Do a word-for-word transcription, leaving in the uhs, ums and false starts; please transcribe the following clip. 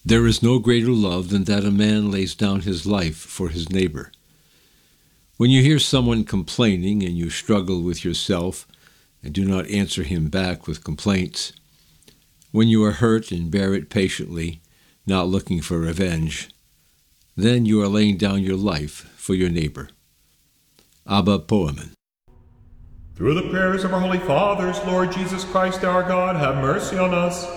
There is no greater love than that a man lays down his life for his neighbor. When you hear someone complaining and you struggle with yourself and do not answer him back with complaints, when you are hurt and bear it patiently, not looking for revenge, then you are laying down your life for your neighbor. Abba Poemen. Through the prayers of our Holy Fathers, Lord Jesus Christ our God, have mercy on us.